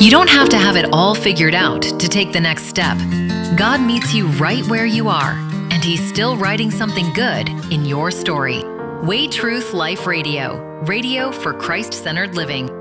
You don't have to have it all figured out to take the next step. God meets you right where you are, and He's still writing something good in your story. Way Truth Life Radio, radio for Christ-centered living.